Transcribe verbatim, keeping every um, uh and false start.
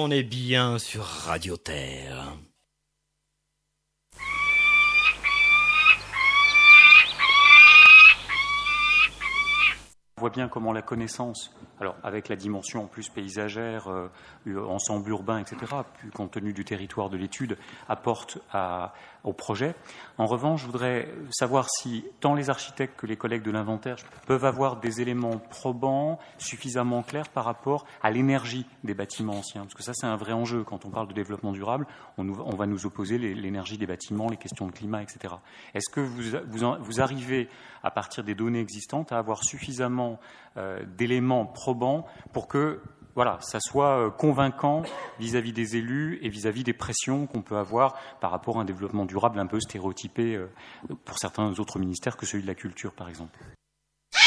on est bien sur Radio Terre. On voit bien comment la connaissance, alors avec la dimension en plus paysagère, euh, ensemble urbain, et cetera, plus compte tenu du territoire de l'étude, apporte à, au projet. En revanche, je voudrais savoir si tant les architectes que les collègues de l'inventaire peuvent avoir des éléments probants, suffisamment clairs par rapport à l'énergie des bâtiments anciens. Parce que ça, c'est un vrai enjeu. Quand on parle de développement durable, on, nous, on va nous opposer les, l'énergie des bâtiments, les questions de climat, et cetera. Est-ce que vous, vous, vous arrivez, à partir des données existantes, à avoir suffisamment euh, d'éléments probants pour que voilà, ça soit convaincant vis-à-vis des élus et vis-à-vis des pressions qu'on peut avoir par rapport à un développement durable un peu stéréotypé pour certains autres ministères que celui de la culture, par exemple.